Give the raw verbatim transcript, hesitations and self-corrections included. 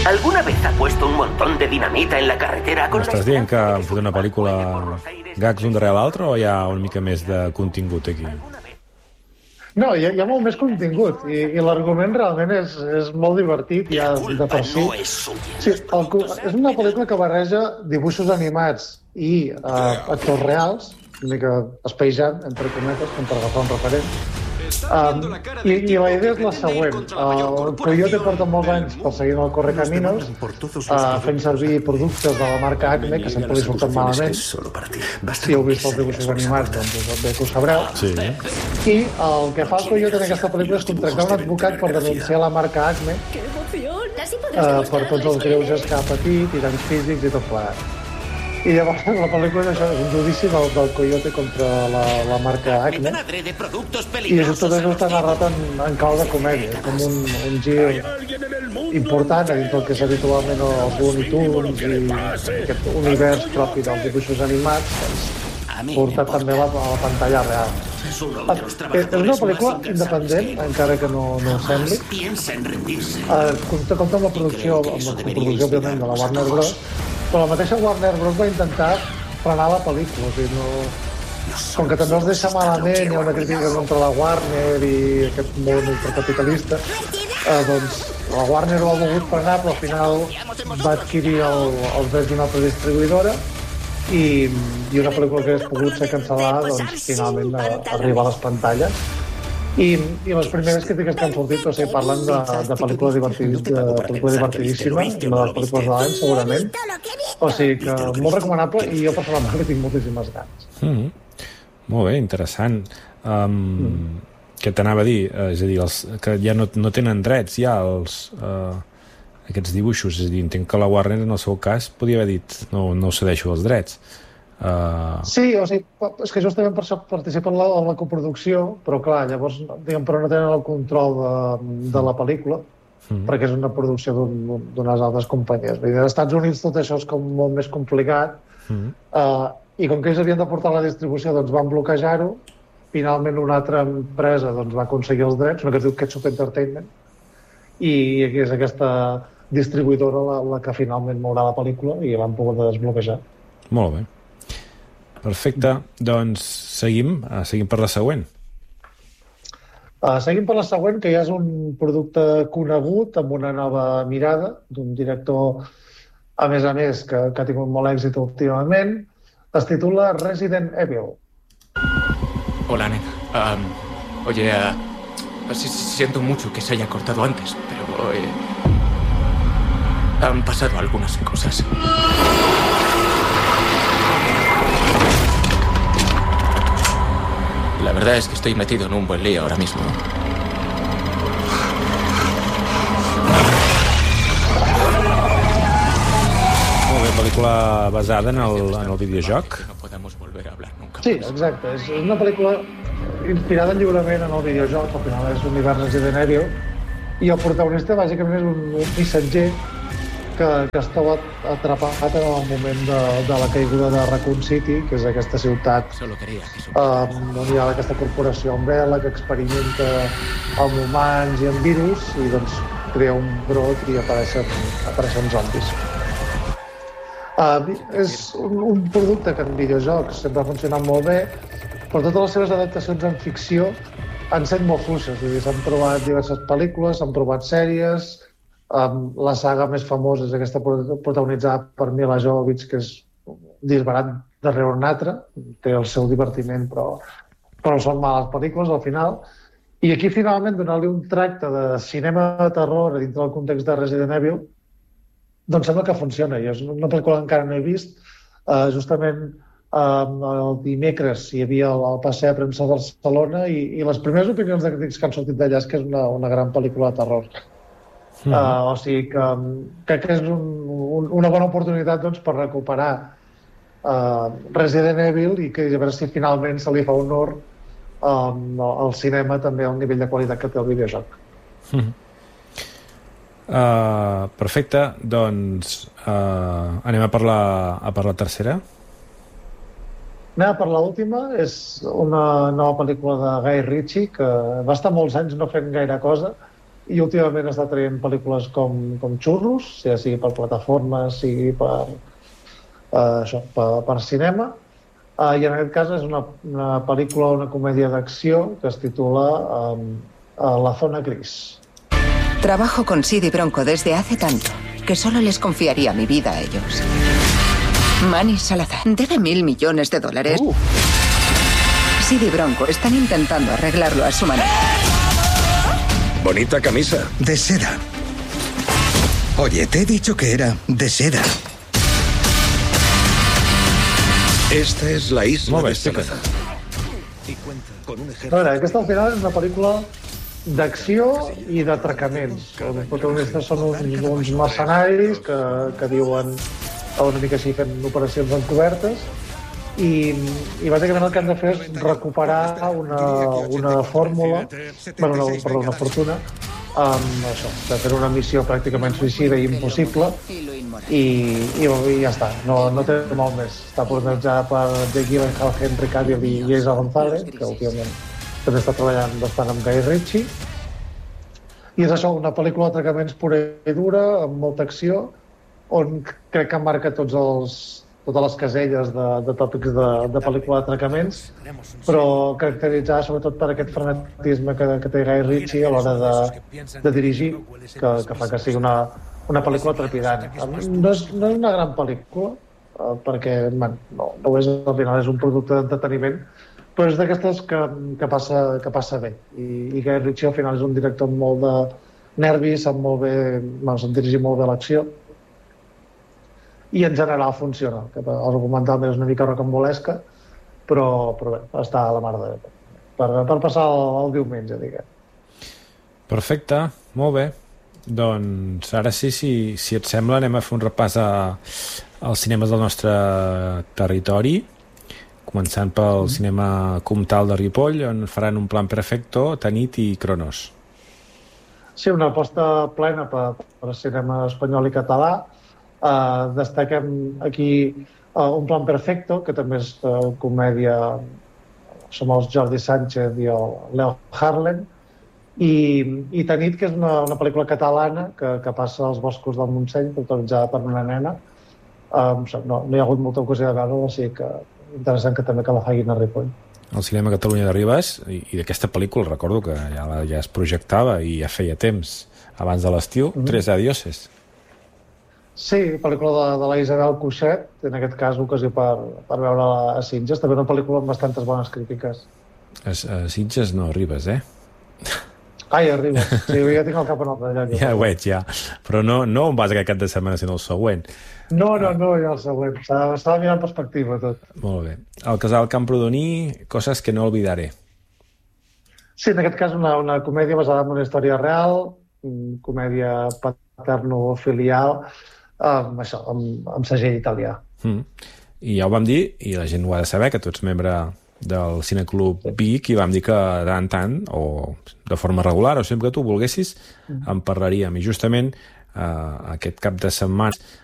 ¿Alguna vez ha puesto un montón de dinamita en la carretera con la M'estàs dient que esperanza han de fet una pel·lícula gags un darrere l'altre o hi ha una mica més de contingut aquí? No, hi ha, hi ha molt més contingut i, i l'argument realment és, és molt divertit ja de per si. Sí, el, és una pel·lícula que barreja dibuixos animats i uh, actors reals, una mica Space Jam, entre cometes, com per agafar un referent. Um, i, I la idea és la següent. El Coyote porta molts anys perseguint el Correcaminos, uh, fent servir productes de la marca Acme, que sempre li surten malament. Si heu vist els dibuixos animats, doncs bé que ho sabreu. Sí. I el que fa el Coyote en aquesta pel·lícula és contractar un advocat per denunciar la marca Acme uh, per tots els greuges que ha patit, i danys físics i tot plegat. I llavors la pel·lícula és això, és un judici del, del Coyote contra la, la marca Acme, i tot això està narrat en, en clau de comèdia, és com un, un gir important a dins del que és habitualment els Looney Tunes i aquest univers propi dels dibuixos animats, doncs, portat també a la, a la pantalla real. És una pel·lícula independent, encara que no, no ho sembli. Uh, compta, compta amb la producció, amb la coproducció, òbviament, de la Warner Bros., però la mateixa Warner Bros. Va intentar frenar la pel·lícula, o sigui, no... Com que també els deixa malament, hi ha una crítica contra la Warner i aquest món ultracapitalista, eh, doncs la Warner ho ha volgut frenar, però al final va adquirir el, els drets d'una altra distribuïdora i, i una pel·lícula que hagués pogut ser cancel·lada, doncs finalment a, arriba a les pantalles. I, i les primeres crítiques que han sortit, o sigui, parlen de, de pel·lícula, divertid, de pel·lícula divertidíssima, una de les pel·lícules de l'any, segurament. O sigui que molt recomanable, i jo personalment li tinc moltíssimes ganes. Mm-hmm. Molt bé, interessant. Um, mm. Què t'anava a dir? Uh, és a dir, els, que ja no, no tenen drets ja els, uh, aquests dibuixos. És a dir, entenc que la Warner, en el seu cas, podia haver dit no, no cedeixo els drets. Uh... Sí, o sigui, és que justament per això participen en la, en la coproducció, però clar, llavors, diguem, però no tenen el control de, de la pel·lícula, mm-hmm. perquè és una producció d'unes altres companyies. Vull dir, als Estats Units tot això és com molt més complicat, mm-hmm. uh, i com que ells havien de portar la distribució, doncs van bloquejar-ho. Finalment una altra empresa doncs, va aconseguir els drets, una que es diu Ketchup Entertainment, i és aquesta distribuïdora la, la que finalment mourà la pel·lícula i l'han pogut desbloquejar. Molt bé. Perfecte, doncs seguim, uh, seguim per la següent. Uh, seguim per la següent, que ja és un producte conegut, amb una nova mirada, d'un director, a més a més, que, que ha tingut molt èxit últimament. Es titula Resident Evil. Hola, nena. Um, oye, uh, siento mucho que se haya cortado antes, pero eh, han pasado algunas cosas. La verdad es que estoy metido en un buen lío ahora mismo. Molt bé, pel·lícula basada en el, en el videojoc. Sí, exacte. És una pel·lícula inspirada lliurement en el videojoc, al final és l'univers Resident Evil, i el protagonista bàsicament és un, un missatger que, que es troba atrapat en el moment de, de la caiguda de Raccoon City, que és aquesta ciutat um, on hi ha aquesta corporació Umbrella que experimenta amb humans i amb virus, i doncs crea un brot i apareixen, apareixen zombis. Uh, és un, un producte que en videojocs sempre ha funcionat molt bé, però totes les seves adaptacions en ficció han set molt fluixes. S'han provat diverses pel·lícules, s'han provat sèries. Um, la saga més famosa és aquesta protagonitzada per Mila Jovovich, que és disbarat darrere un altre, té el seu divertiment, però, però són males pel·lícules al final. I aquí finalment donar-li un tracte de cinema de terror dintre del context de Resident Evil, doncs sembla que funciona. I és una pel·lícula que encara no he vist. Uh, justament um, el dimecres hi havia el, el passeig a premsa de Barcelona, i, i les primeres opinions de crítics que han sortit d'allà és que és una, una gran pel·lícula de terror. Uh, o sigui que crec que és un, un, una bona oportunitat doncs, per recuperar uh, Resident Evil, i que a veure si finalment se li fa honor um, al cinema també al nivell de qualitat que té el videojoc. Mm. Uh, perfecte, doncs uh, anem a per la, a per la tercera. Anem a per l'última. És una nova pel·lícula de Guy Ritchie, que va estar molts anys no fent gaire cosa, i últimament està traient pel·lícules com, com xurros, ja sigui per plataformes, sigui per, uh, això, per, per cinema, uh, i en aquest cas és una, una pel·lícula, una comèdia d'acció que es titula um, uh, La zona gris. Trabajo con Sid y Bronco desde hace tanto que solo les confiaría mi vida a ellos. Manny Salazar debe mil millones de dólares. Uh. Sid y Bronco están intentando arreglarlo a su manera. Bonita camisa. De seda. Oye, te he dicho que era de seda. Esta és la isla Molt bé, de Salazar. A veure, aquesta al final és una pel·lícula d'acció i d'atracaments. Els protagonistes són uns, uns mercenaris que, que diuen una mica així fent operacions encobertes i, i bàsicament el que han de fer és recuperar una, una fórmula, bueno, una, perdó, una fortuna, amb això, de fer una missió pràcticament suïcida i impossible i, i, i ja està, no, no té molt més. Està protagonitzada per Jake Gyllenhaal, Henry Cavill i Isa González, que últimament també està treballant bastant amb Guy Ritchie, i és això, una pel·lícula d'atracaments pura i dura, amb molta acció, on crec que marca tots els, totes les caselles de, de tòpics de, de pel·lícula d'atracaments, però caracteritzada sobretot per aquest frenetisme que, que té Guy Ritchie a l'hora de, de dirigir, que, que fa que sigui una, una pel·lícula trepidant. No és, no és una gran pel·lícula, eh, perquè man, no, no és, al final és un producte d'entreteniment, però és d'aquestes que, que, passa, que passa bé. I, i Guy Ritchie al final és un director amb molt de nervis, sap molt bé, bueno, sap dirigir molt bé l'acció, i en general funciona. Argumentalment és una mica rocambolesca, però, però bé, està a la mar de... Per, per passar el, el diumenge, diguem. Perfecte, molt bé. Doncs ara sí, si, si et sembla, anem a fer un repàs a, als cinemes del nostre territori, començant pel mm. cinema Comtal de Ripoll, on faran un Plan Perfecto, Tanit i Cronos. Sí, una aposta plena per, per cinema espanyol i català. Uh, destaquem aquí uh, un Plan Perfecto, que també és uh, comèdia, som els Jordi Sánchez i el Leo Harlem, i, i Tanit, que és una, una pel·lícula catalana que, que passa als boscos del Montseny, protagonitzada per una nena. Um, no, no hi ha hagut molta ocasió de veure-la, o sigui que interessant que també que la facin a Ripoll. El cinema Catalunya de Ribes, i, i d'aquesta pel·lícula recordo que ja, la, ja es projectava i ja feia temps, abans de l'estiu, mm-hmm. Tres Adioses. Sí, pel·lícula de, de la Isabel Cuixet, en aquest cas ocasió per, per veure-la a Sitges, també una pel·lícula amb bastantes bones crítiques. A, a Sitges no, a Ribes, eh? Ai, a Ribes, sí, ja tinc el cap en altre lloc. Ja ho veig, ja. Però no, no on vas aquest cap de setmana, sinó el següent. No, no, no, ja el següent. Estava mirant perspectiva, tot. Molt bé. El casal Camprodoní, Coses que no olvidaré. Sí, en aquest cas una, una comèdia basada en una història real, comèdia paterno-filial, amb això, amb, amb segell italià. Mm. I ja ho vam dir, i la gent ho ha de saber, que tu ets membre del Cineclub sí. Vic, i vam dir que de tant en tant, o de forma regular, o sempre que tu volguessis, mm. en parlaríem. I justament eh, aquest cap de setmana